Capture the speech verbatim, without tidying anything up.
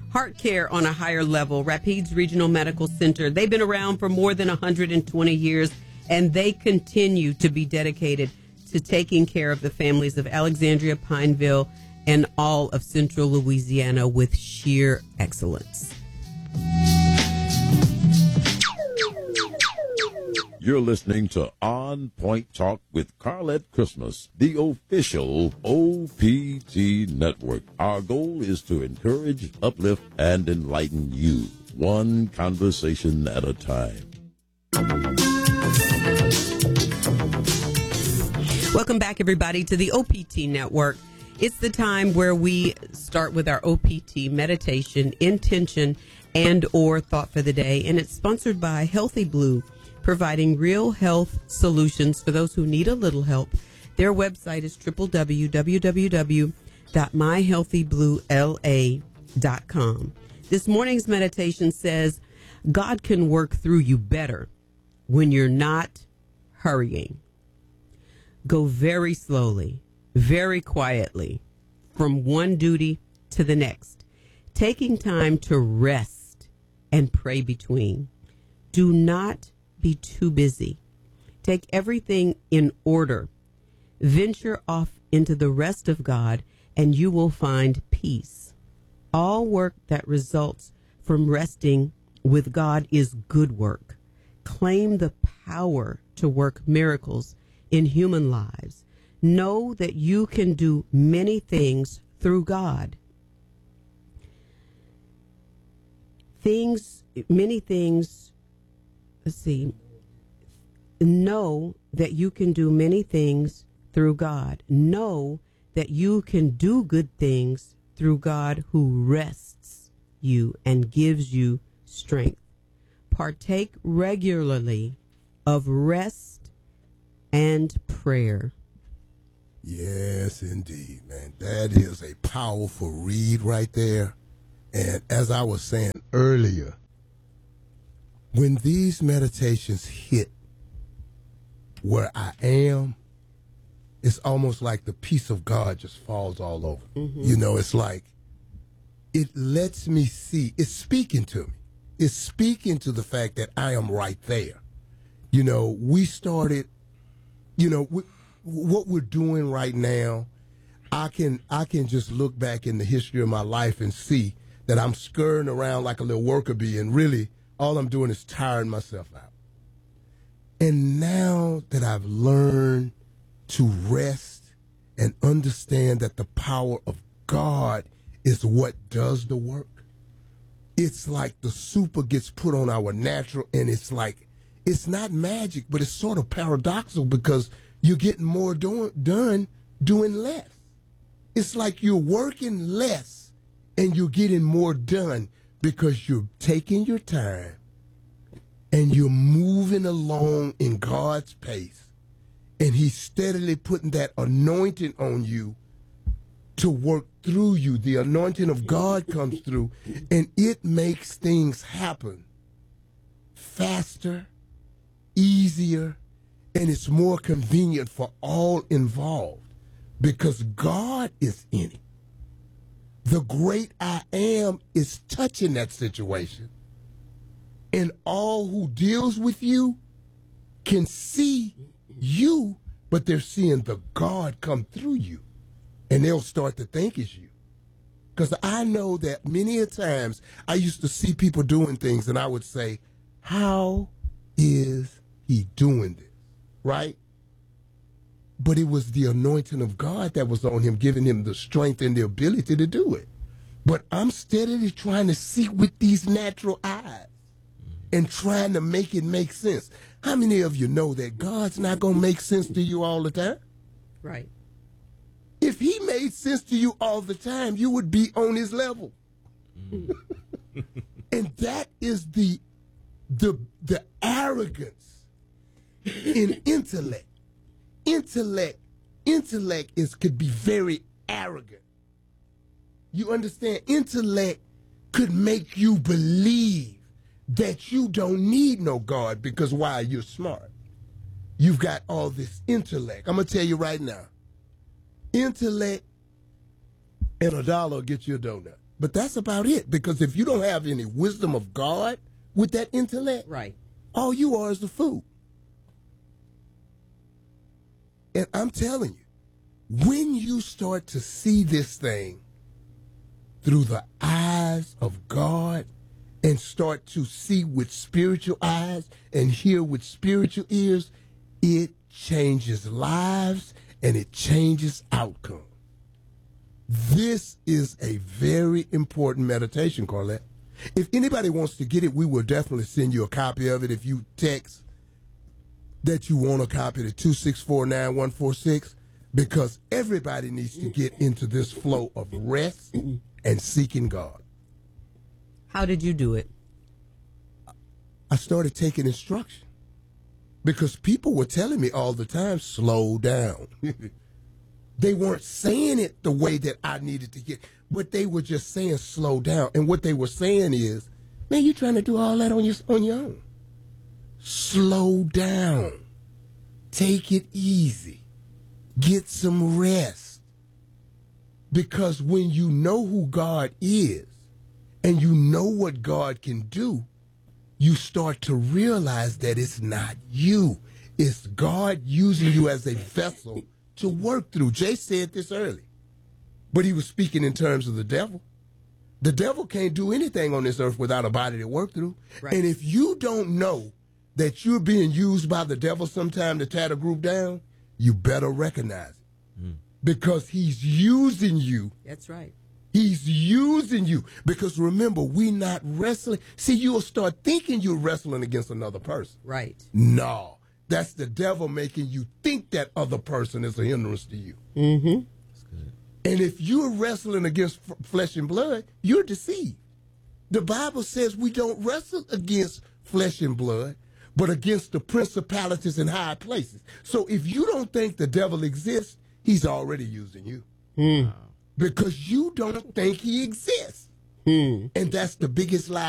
Heart care on a higher level. Rapides Regional Medical Center. They've been around for more than one hundred twenty years, and they continue to be dedicated to taking care of the families of Alexandria, Pineville, and all of Central Louisiana with sheer excellence. You're listening to On Point Talk with Carlette Christmas, the official O P T network. Our goal is to encourage, uplift, and enlighten you, one conversation at a time. Welcome back, everybody, to the O P T network. It's the time where we start with our O P T meditation, intention, and or thought for the day, and it's sponsored by Healthy Blue, providing real health solutions for those who need a little help. Their website is w w w dot my healthy blue l a dot com. This morning's meditation says, God can work through you better when you're not hurrying. Go very slowly, very quietly, from one duty to the next, taking time to rest and pray between. Do not be too busy. Take everything in order. Venture off into the rest of God, and you will find peace. All work that results from resting with God is good work. Claim the power to work miracles in human lives. Know that you can do many things through God. Things, many things, let's see. Know that you can do many things through God. Know that you can do good things through God who rests you and gives you strength. Partake regularly of rest and prayer. Yes, indeed, man. That is a powerful read right there. And as I was saying earlier, when these meditations hit where I am, it's almost like the peace of God just falls all over. Mm-hmm. You know, it's like it lets me see, it's speaking to me. It's speaking to the fact that I am right there. You know, we started, you know, we, what we're doing right now, I can I can just look back in the history of my life and see that I'm scurrying around like a little worker bee, and really all I'm doing is tiring myself out. And now that I've learned to rest and understand that the power of God is what does the work, it's like the super gets put on our natural, and it's like, it's not magic, but it's sort of paradoxical because you're getting more doing, done doing less. It's like you're working less and you're getting more done because you're taking your time and you're moving along in God's pace. And he's steadily putting that anointing on you to work through you. The anointing of God comes through, and it makes things happen faster, easier, and it's more convenient for all involved because God is in it. The great I am is touching that situation. And all who deals with you can see you, but they're seeing the God come through you. And they'll start to think it's you. Because I know that many a times I used to see people doing things and I would say, how is he doing this? Right? But it was the anointing of God that was on him, giving him the strength and the ability to do it. But I'm steadily trying to see with these natural eyes and trying to make it make sense. How many of you know that God's not going to make sense to you all the time? Right. If he made sense to you all the time, you would be on his level. Mm. And that is the, the, the arrogance in intellect. Intellect, intellect is could be very arrogant. You understand? Intellect could make you believe that you don't need no God because why? You're smart. You've got all this intellect. I'm going to tell you right now. Intellect and a dollar will get you a donut. But that's about it. Because if you don't have any wisdom of God with that intellect, Right. all you are is a fool. And I'm telling you, when you start to see this thing through the eyes of God and start to see with spiritual eyes and hear with spiritual ears, it changes lives and it changes outcome. This is a very important meditation, Carlette. If anybody wants to get it, we will definitely send you a copy of it. If you text that you want a copy to two six four nine one four six, because everybody needs to get into this flow of rest and seeking God. How did you do it? I started taking instruction because people were telling me all the time, slow down. They weren't saying it the way that I needed to get, but they were just saying slow down. And what they were saying is, man, you're trying to do all that on your, on your own. Slow down. Take it easy. Get some rest. Because when you know who God is and you know what God can do, you start to realize that it's not you. It's God using you as a vessel to work through. Jay said this early, but he was speaking in terms of the devil. The devil can't do anything on this earth without a body to work through. Right. And if you don't know that you're being used by the devil sometime to tear the group down, you better recognize it. Mm. Because he's using you. That's right. He's using you. Because remember, we're not wrestling. See, you'll start thinking you're wrestling against another person. Right. No. That's the devil making you think that other person is a hindrance to you. Mm-hmm. That's good. And if you're wrestling against f- flesh and blood, you're deceived. The Bible says we don't wrestle against flesh and blood, but against the principalities in high places. So if you don't think the devil exists, he's already using you. Mm. Because you don't think he exists. Mm. And that's the biggest lie